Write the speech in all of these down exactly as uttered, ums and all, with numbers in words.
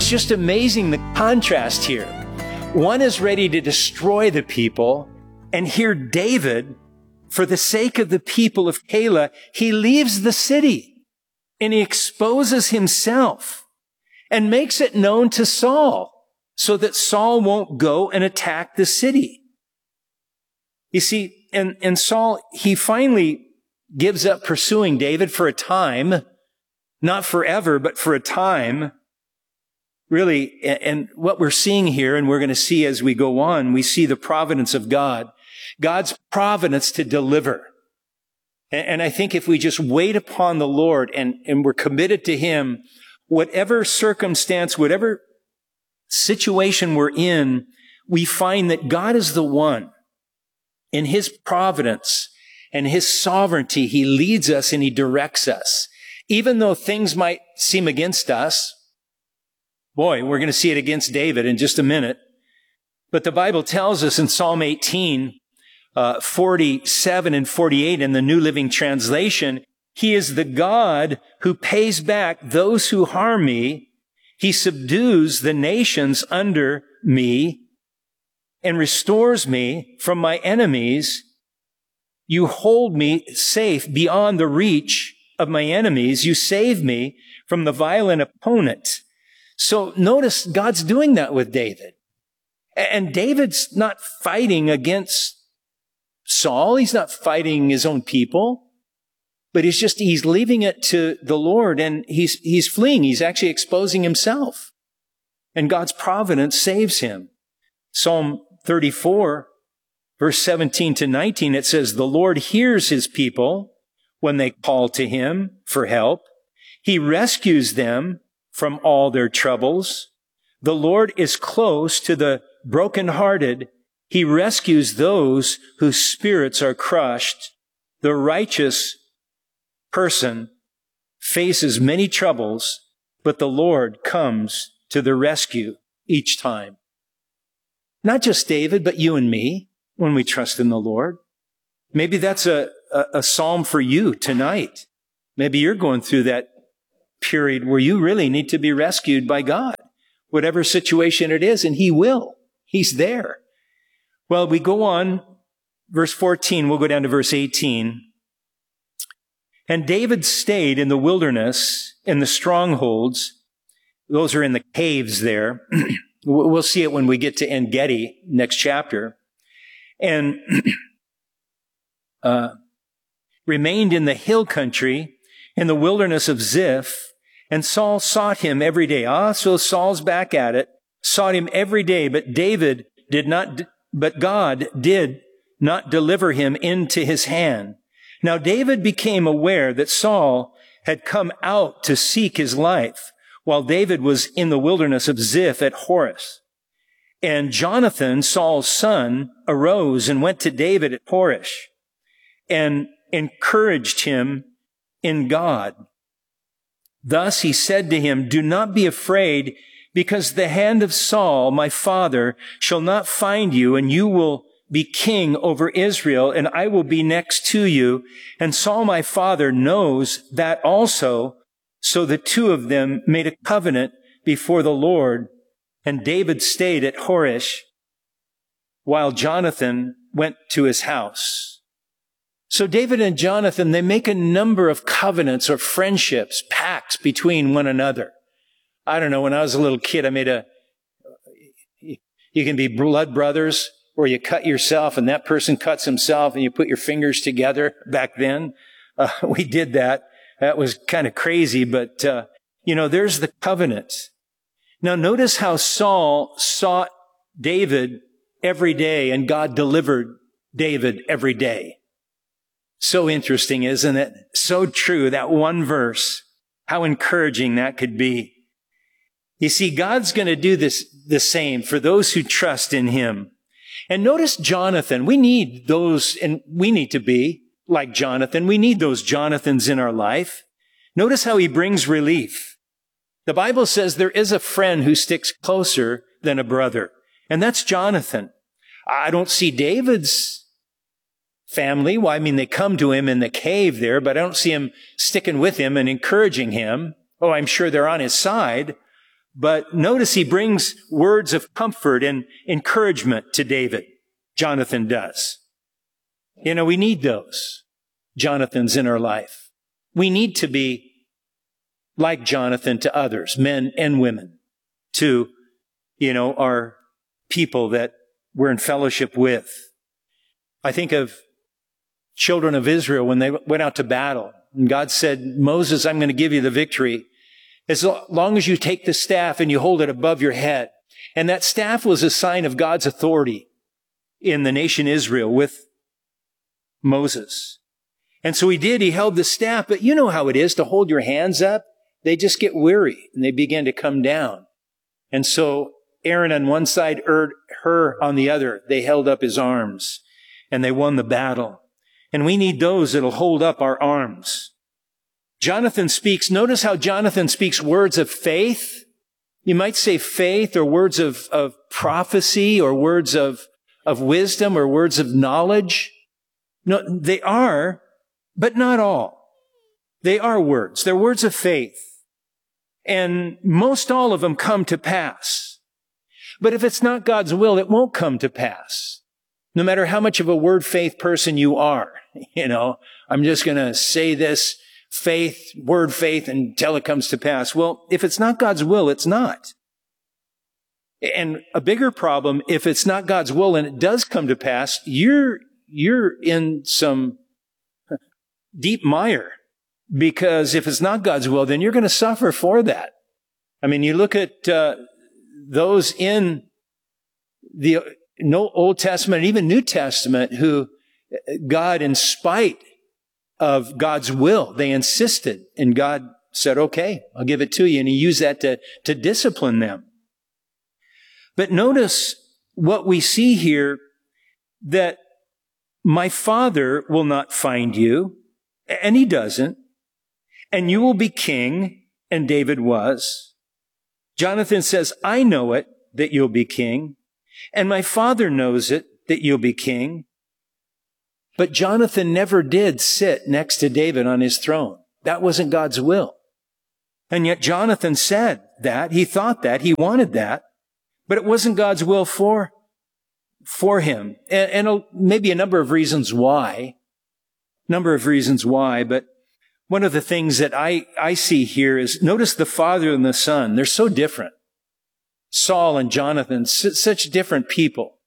it's just amazing the contrast here. One is ready to destroy the people, and here David, for the sake of the people of Keilah, he leaves the city and he exposes himself and makes it known to Saul so that Saul won't go and attack the city. You see, and, and Saul, he finally gives up pursuing David for a time, not forever, but for a time. Really, and what we're seeing here, and we're going to see as we go on, we see the providence of God. God's providence to deliver. And I think if we just wait upon the Lord and, and we're committed to Him, whatever circumstance, whatever situation we're in, we find that God is the one. In His providence and His sovereignty, He leads us and He directs us. Even though things might seem against us, boy, we're going to see it against David in just a minute. But the Bible tells us in Psalm eighteen, uh, forty-seven and forty-eight in the New Living Translation, He is the God who pays back those who harm me. He subdues the nations under me and restores me from my enemies. You hold me safe beyond the reach of my enemies. You save me from the violent opponent. So notice God's doing that with David. And David's not fighting against Saul. He's not fighting his own people. But he's just, he's leaving it to the Lord and he's, he's fleeing. He's actually exposing himself. And God's providence saves him. Psalm thirty-four, verse seventeen to nineteen, it says, the Lord hears His people when they call to Him for help. He rescues them from all their troubles. The Lord is close to the brokenhearted. He rescues those whose spirits are crushed. The righteous person faces many troubles, but the Lord comes to the rescue each time. Not just David, but you and me when we trust in the Lord. Maybe that's a, a, a psalm for you tonight. Maybe you're going through that period where you really need to be rescued by God, whatever situation it is, and He will. He's there. Well, we go on, verse fourteen, we'll go down to verse eighteen. And David stayed in the wilderness, in the strongholds. Those are in the caves there. We'll see it when we get to En-Gedi, next chapter. And uh, remained in the hill country, in the wilderness of Ziph. And Saul sought him every day. Ah, so Saul's back at it. Sought him every day, but David did not, but God did not deliver him into his hand. Now David became aware that Saul had come out to seek his life, while David was in the wilderness of Ziph at Horesh. And Jonathan, Saul's son, arose and went to David at Horesh and encouraged him in God. Thus he said to him, do not be afraid, because the hand of Saul, my father, shall not find you, and you will be king over Israel, and I will be next to you. And Saul, my father, knows that also. So the two of them made a covenant before the Lord, and David stayed at Horesh while Jonathan went to his house. So David and Jonathan, they make a number of covenants or friendships, pacts between one another. I don't know, when I was a little kid, I made a, you can be blood brothers, or you cut yourself and that person cuts himself and you put your fingers together. Back then, uh, we did that. That was kind of crazy, but, uh, you know, there's the covenant. Now notice how Saul sought David every day and God delivered David every day. So interesting, isn't it? So true, that one verse. How encouraging that could be. You see, God's going to do this the same for those who trust in Him. And notice Jonathan. We need those, and we need to be like Jonathan. We need those Jonathans in our life. Notice how he brings relief. The Bible says there is a friend who sticks closer than a brother, and that's Jonathan. I don't see David's family. Well, I mean, they come to him in the cave there, but I don't see him sticking with him and encouraging him. Oh, I'm sure they're on his side. But notice he brings words of comfort and encouragement to David. Jonathan does. You know, we need those Jonathans in our life. We need to be like Jonathan to others, men and women, to, you know, our people that we're in fellowship with. I think of children of Israel when they went out to battle. And God said, Moses, I'm going to give you the victory as long as you take the staff and you hold it above your head. And that staff was a sign of God's authority in the nation Israel with Moses. And so he did. He held the staff. But you know how it is to hold your hands up. They just get weary and they begin to come down. And so Aaron on one side, Hur on the other, they held up his arms and they won the battle. And we need those that'll hold up our arms. Jonathan speaks, notice how Jonathan speaks words of faith. You might say faith or words of, of prophecy or words of, of wisdom or words of knowledge. No, they are, but not all. They are words. They're words of faith. And most all of them come to pass. But if it's not God's will, it won't come to pass. No matter how much of a word faith person you are. You know, I'm just going to say this faith, word faith until it comes to pass. Well, if it's not God's will, it's not. And a bigger problem, if it's not God's will and it does come to pass, you're, you're in some deep mire. Because if it's not God's will, then you're going to suffer for that. I mean, you look at uh, those in the Old Testament and even New Testament who God, in spite of God's will, they insisted. And God said, okay, I'll give it to you. And he used that to, to discipline them. But notice what we see here, that my Father will not find you, and he doesn't. And you will be king, and David was. Jonathan says, I know it, that you'll be king. And my father knows it, that you'll be king. But Jonathan never did sit next to David on his throne. That wasn't God's will. And yet Jonathan said that. He thought that. He wanted that. But it wasn't God's will for, for him. And, and a, maybe a number of reasons why. Number of reasons why, but one of the things that I, I see here is, notice the father and the son. They're so different. Saul and Jonathan, such different people.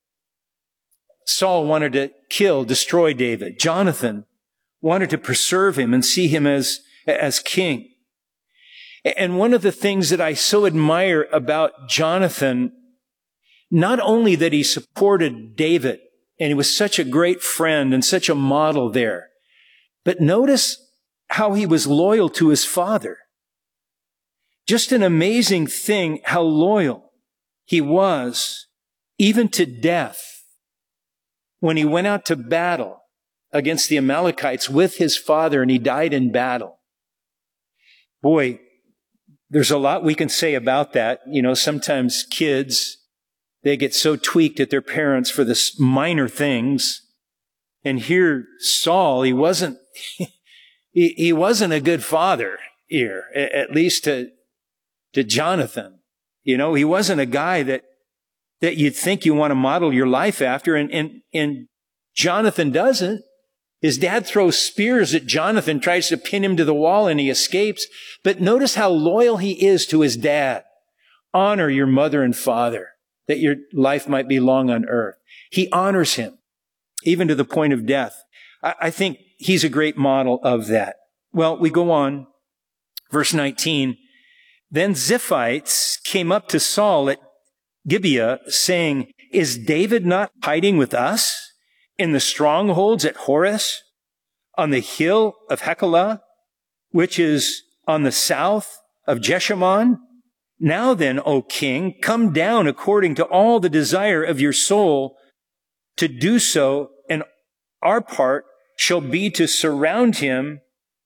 Saul wanted to kill, destroy David. Jonathan wanted to preserve him and see him as, as king. And one of the things that I so admire about Jonathan, not only that he supported David, and he was such a great friend and such a model there, but notice how he was loyal to his father. Just an amazing thing how loyal he was, even to death, when he went out to battle against the Amalekites with his father and he died in battle. Boy, there's a lot we can say about that. You know, sometimes kids, they get so tweaked at their parents for the minor things. And here, Saul, he wasn't... He, he wasn't a good father here, at least to, to Jonathan. You know, he wasn't a guy that, that you'd think you want to model your life after. And, and, and Jonathan doesn't. His dad throws spears at Jonathan, tries to pin him to the wall, and he escapes. But notice how loyal he is to his dad. Honor your mother and father, that your life might be long on earth. He honors him, even to the point of death. I, I think he's a great model of that. Well, we go on. Verse nineteen. Then Ziphites came up to Saul at Gibeah, saying, is David not hiding with us in the strongholds at Horus, on the hill of Hekelah, which is on the south of Jeshimon? Now then, O king, come down according to all the desire of your soul to do so, and our part shall be to surround him,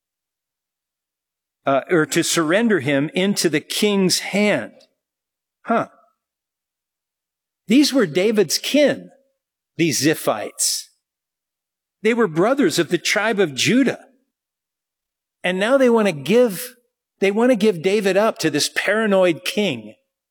uh, or to surrender him into the king's hand. Huh. These were David's kin, these Ziphites. They were brothers of the tribe of Judah. And now they want to give, they want to give David up to this paranoid king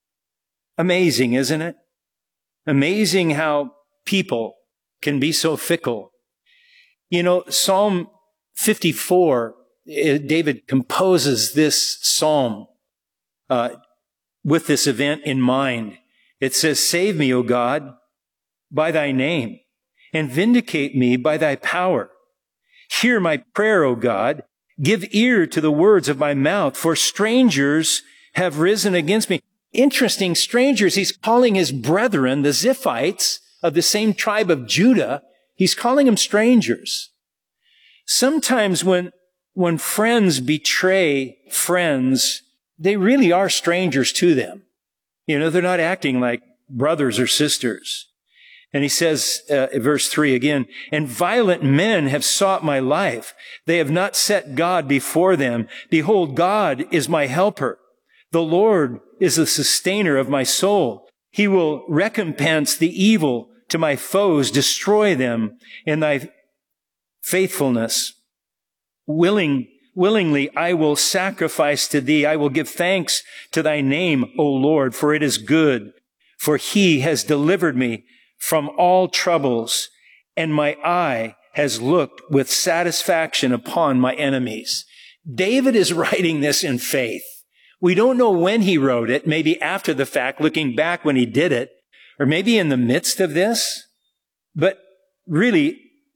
Amazing, isn't it? Amazing how people can be so fickle. You know, Psalm fifty-four, David composes this psalm uh, with this event in mind. It says, "Save me, O God, by thy name, and vindicate me by thy power. Hear my prayer, O God. Give ear to the words of my mouth, for strangers have risen against me." Interesting, strangers. He's calling his brethren, the Ziphites of the same tribe of Judah, he's calling them strangers. Sometimes when, when friends betray friends, they really are strangers to them. You know, they're not acting like brothers or sisters. And he says, uh, verse three again, "And violent men have sought my life. They have not set God before them. Behold, God is my helper. The Lord is the sustainer of my soul. He will recompense the evil to my foes, destroy them in thy faithfulness. Willing, willingly I will sacrifice to thee. I will give thanks to thy name, O Lord, for it is good. For he has delivered me from all troubles, and my eye has looked with satisfaction upon my enemies." David is writing this in faith. We don't know when he wrote it, maybe after the fact, looking back when he did it, or maybe in the midst of this. But really,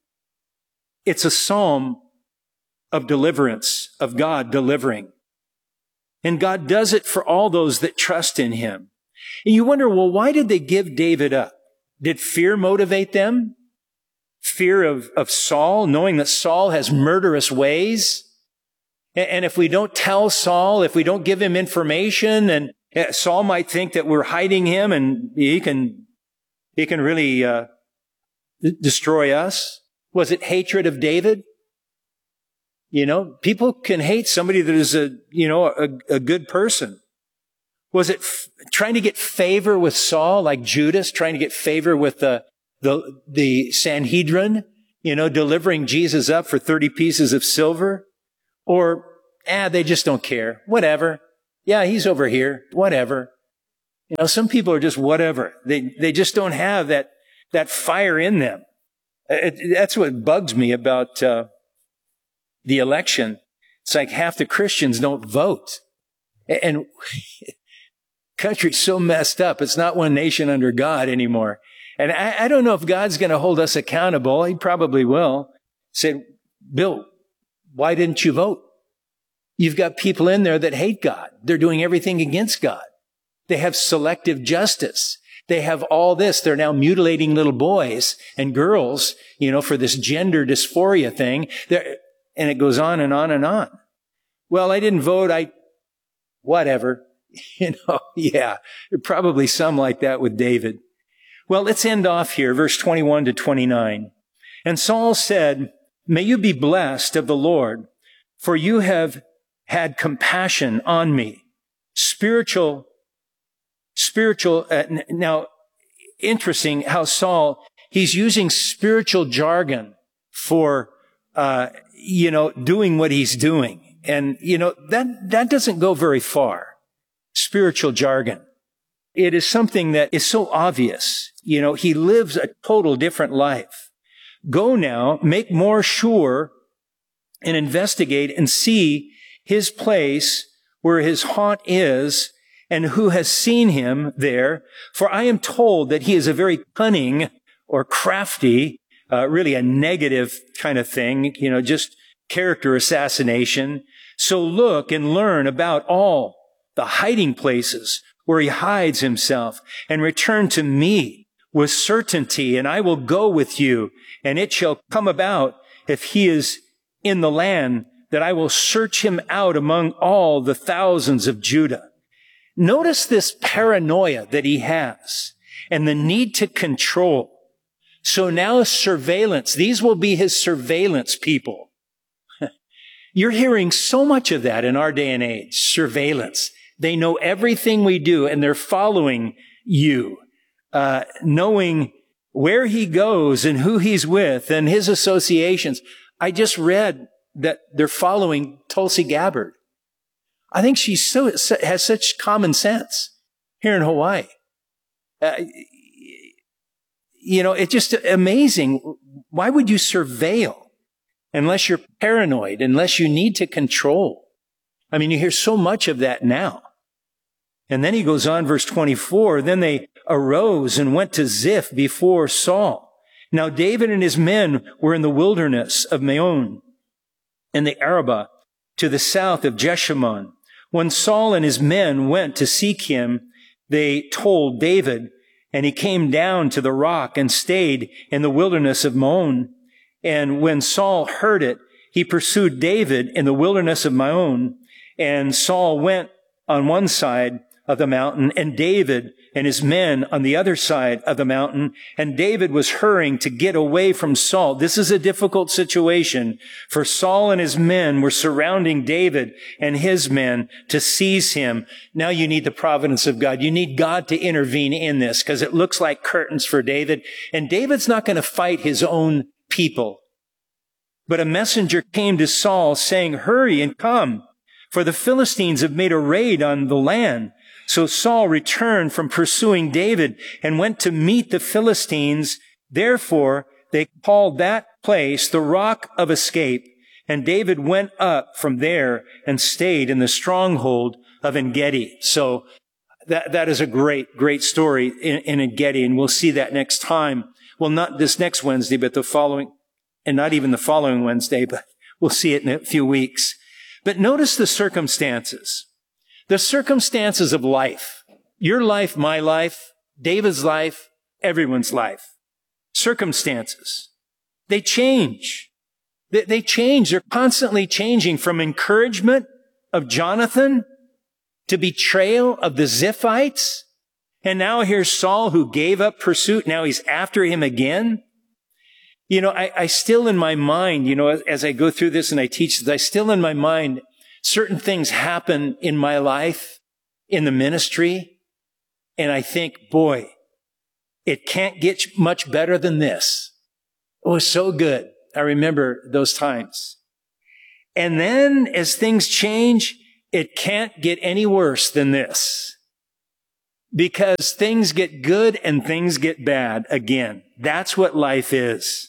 it's a psalm of deliverance, of God delivering. And God does it for all those that trust in him. And you wonder, well, why did they give David up? Did fear motivate them? Fear of, of Saul, knowing that Saul has murderous ways? And if we don't tell Saul, if we don't give him information, and Saul might think that we're hiding him and he can, he can really uh, destroy us. Was it hatred of David? You know, people can hate somebody that is a, you know, a, a good person. Was it f- trying to get favor with Saul, like Judas, trying to get favor with the, the, the Sanhedrin, you know, delivering Jesus up for thirty pieces of silver? Or, ah, they just don't care. Whatever. Yeah, he's over here. Whatever. You know, some people are just whatever. They, they just don't have that, that fire in them. It, that's what bugs me about, uh, the election. It's like half the Christians don't vote. And country's so messed up. It's not one nation under God anymore. And I, I don't know if God's going to hold us accountable. He probably will. Say, Bill, why didn't you vote? You've got people in there that hate God. They're doing everything against God. They have selective justice. They have all this. They're now mutilating little boys and girls, you know, for this gender dysphoria thing. They're, and it goes on and on and on. Well, I didn't vote. I, whatever. You know, yeah, there's probably some like that with David. Well, let's end off here, verse twenty-one to twenty-nine. "And Saul said, May you be blessed of the Lord, for you have had compassion on me." Spiritual, spiritual, uh, n- now, interesting how Saul, he's using spiritual jargon for, uh, you know, doing what he's doing. And, you know, that, that doesn't go very far. Spiritual jargon. It is something that is so obvious. You know, he lives a total different life. "Go now, make more sure and investigate and see his place where his haunt is and who has seen him there. For I am told that he is a very cunning or crafty, uh, really a negative kind of thing, you know, just character assassination. So look and learn about all the hiding places where he hides himself, and return to me with certainty, and I will go with you. And it shall come about, if he is in the land, that I will search him out among all the thousands of Judah." Notice this paranoia that he has and the need to control. So now surveillance. These will be his surveillance people. You're hearing so much of that in our day and age. Surveillance. They know everything we do, and they're following you, uh, knowing where he goes and who he's with and his associations. I just read that they're following Tulsi Gabbard. I think she's so, has such common sense here in Hawaii. Uh, you know, it's just amazing. Why would you surveil unless you're paranoid, unless you need to control? I mean, you hear so much of that now. And then he goes on, verse twenty-four, then they arose and went to Ziph before Saul. Now David and his men were in the wilderness of Maon and the Arabah to the south of Jeshimon. When Saul and his men went to seek him, they told David, and he came down to the rock and stayed in the wilderness of Maon. And when Saul heard it, he pursued David in the wilderness of Maon. And Saul went on one side of the mountain, and David and his men on the other side of the mountain. And David was hurrying to get away from Saul. This is a difficult situation, for Saul and his men were surrounding David and his men to seize him. Now you need the providence of God. You need God to intervene in this, because it looks like curtains for David. And David's not going to fight his own people. But a messenger came to Saul saying, hurry and come, for the Philistines have made a raid on the land. So Saul returned from pursuing David and went to meet the Philistines. Therefore, they called that place the Rock of Escape. And David went up from there and stayed in the stronghold of En-Gedi. So that, that is a great, great story in, in En-Gedi. And we'll see that next time. Well, not this next Wednesday, but the following, and not even the following Wednesday, but we'll see it in a few weeks. But notice the circumstances. The circumstances of life, your life, my life, David's life, everyone's life. Circumstances. They change. They, they change. They're constantly changing, from encouragement of Jonathan to betrayal of the Ziphites. And now here's Saul, who gave up pursuit. Now he's after him again. You know, I, I still in my mind, you know, as, as I go through this and I teach this, I still in my mind, certain things happen in my life, in the ministry, and I think, boy, it can't get much better than this. It was so good. I remember those times. And then as things change, it can't get any worse than this. Because things get good and things get bad again. That's what life is.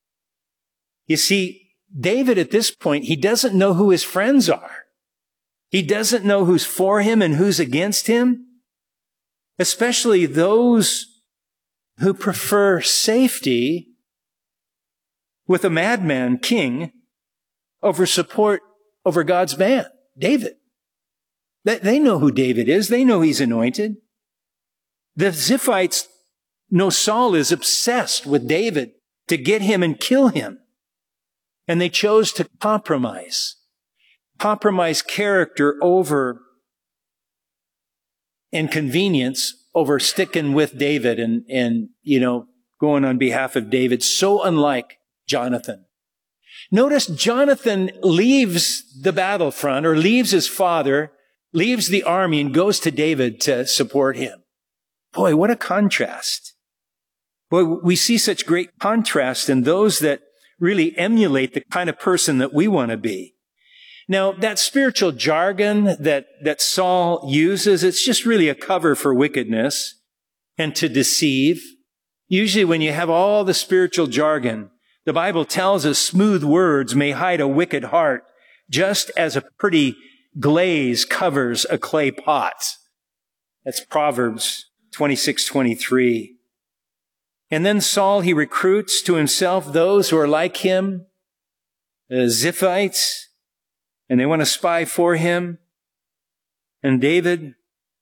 You see, David at this point, he doesn't know who his friends are. He doesn't know who's for him and who's against him, especially those who prefer safety with a madman king over support over God's man, David. They know who David is. They know he's anointed. The Ziphites know Saul is obsessed with David to get him and kill him. And they chose to compromise. Compromise character over and convenience over sticking with David and, and, you know, going on behalf of David. So unlike Jonathan. Notice Jonathan leaves the battlefront, or leaves his father, leaves the army, and goes to David to support him. Boy, what a contrast. Boy, we see such great contrast in those that really emulate the kind of person that we want to be. Now, that spiritual jargon that, that Saul uses, it's just really a cover for wickedness and to deceive. Usually when you have all the spiritual jargon, the Bible tells us smooth words may hide a wicked heart, just as a pretty glaze covers a clay pot. That's Proverbs twenty-six twenty-three. And then Saul, he recruits to himself those who are like him, the Ziphites, and they want to spy for him. And David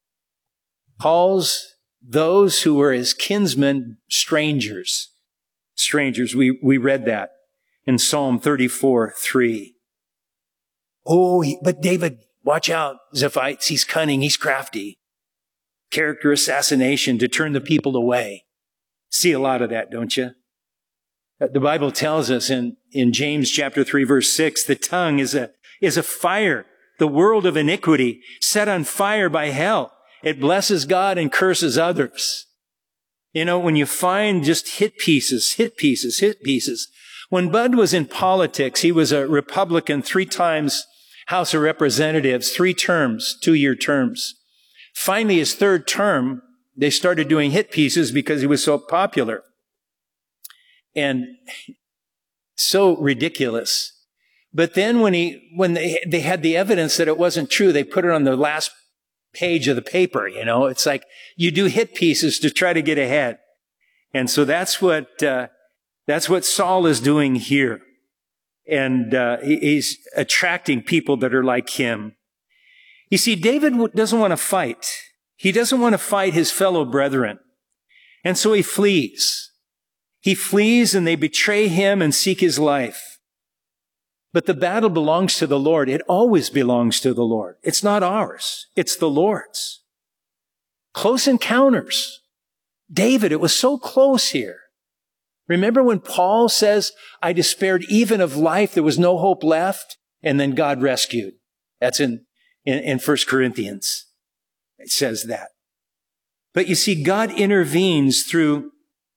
calls those who were his kinsmen strangers. Strangers. We, we read that in Psalm thirty-four three. Oh, but David, watch out, Ziphites. He's cunning. He's crafty. Character assassination to turn the people away. See a lot of that, don't you? The Bible tells us in, in James chapter three, verse six, the tongue is a, is a fire, the world of iniquity, set on fire by hell. It blesses God and curses others. You know, when you find just hit pieces, hit pieces, hit pieces. When Bud was in politics, he was a Republican, three times House of Representatives, three terms, two-year terms. Finally, his third term, They started doing hit pieces because he was so popular. And so ridiculous. But then when he, when they, they had the evidence that it wasn't true, they put it on the last page of the paper, you know. It's like you do hit pieces to try to get ahead. And so that's what, uh, that's what Saul is doing here. And, uh, he, he's attracting people that are like him. You see, David doesn't want to fight. He doesn't want to fight his fellow brethren. And so he flees. He flees and they betray him and seek his life. But the battle belongs to the Lord. It always belongs to the Lord. It's not ours. It's the Lord's. Close encounters. David, it was so close here. Remember when Paul says, I despaired even of life, there was no hope left, and then God rescued. That's in, in, in First Corinthians. It says that. But you see, God intervenes through,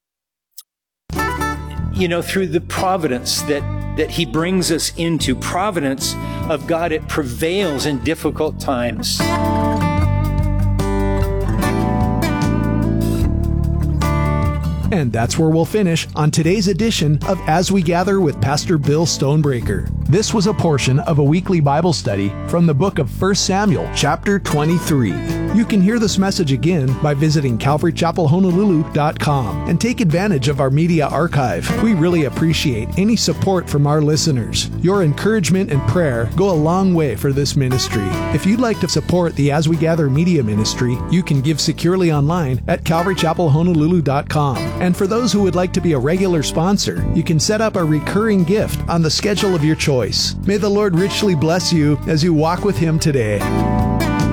you know, through the providence that, that he brings us into. Providence of God, it prevails in difficult times. And that's where we'll finish on today's edition of As We Gather with Pastor Bill Stonebreaker. This was a portion of a weekly Bible study from the book of First Samuel, chapter twenty-three. You can hear this message again by visiting calvary chapel honolulu dot com and take advantage of our media archive. We really appreciate any support from our listeners. Your encouragement and prayer go a long way for this ministry. If you'd like to support the As We Gather media ministry, you can give securely online at calvary chapel honolulu dot com. And for those who would like to be a regular sponsor, you can set up a recurring gift on the schedule of your choice. May the Lord richly bless you as you walk with Him today.